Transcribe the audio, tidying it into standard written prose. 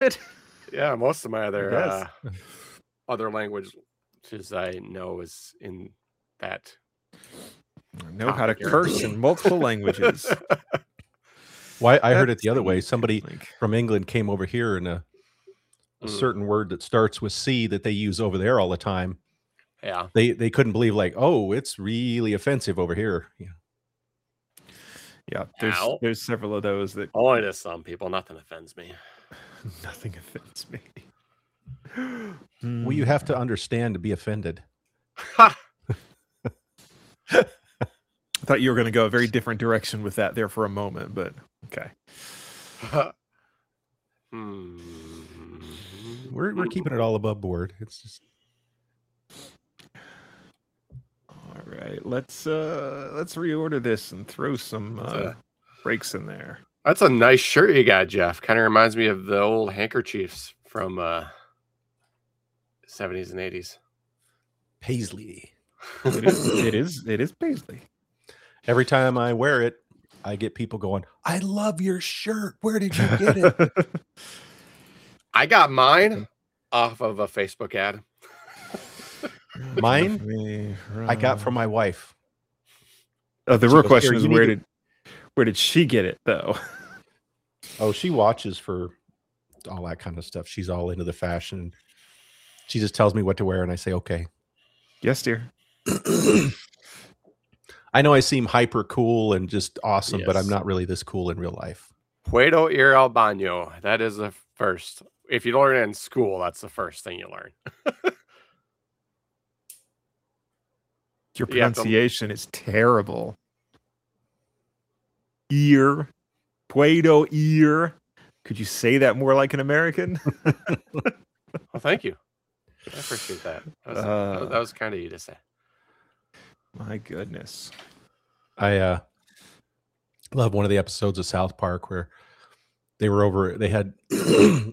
it? Yeah, most of my Yes. other languages I know is in that. I know how to curse in multiple languages. Well, I heard it the other way. Somebody from England came over here and a certain word that starts with C that they use over there all the time. Yeah. They couldn't believe, like, oh, it's really offensive over here. Yeah, there's several of those that only to some people. Nothing offends me. Nothing offends me. Well, you have to understand to be offended. I thought you were going to go a very different direction with that there for a moment, but okay. We're keeping it all above board. It's just all right. Let's reorder this and throw some breaks in there. That's a nice shirt you got, Jeff. Kind of reminds me of the old handkerchiefs from 70s and 80s. Paisley. It is Paisley. Every time I wear it, I get people going, I love your shirt. Where did you get it? I got mine off of a Facebook ad. Mine, I got from my wife. The real question is where did she get it though? Oh, she watches for all that kind of stuff. She's all into the fashion. She just tells me what to wear, and I say, okay. Yes, dear. I know I seem hyper cool and just awesome, but I'm not really this cool in real life. Puedo ir al baño. That is the first. If you learn it in school, that's the first thing you learn. Your pronunciation is terrible. Ear. Puedo ir. Could you say that more like an American? Well, thank you. I appreciate that. That was kind of you to say. My goodness. I love one of the episodes of South Park where they were over, they had